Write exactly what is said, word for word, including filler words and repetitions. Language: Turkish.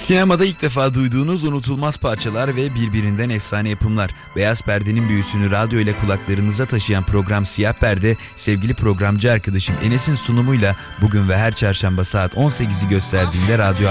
Sinemada ilk defa duyduğunuz unutulmaz parçalar ve birbirinden efsane yapımlar. Beyaz perdenin büyüsünü radyo ile kulaklarınıza taşıyan program Siyah Perde, sevgili programcı arkadaşım Enes'in sunumuyla bugün ve her çarşamba saat on sekizi gösterdiğinde radyo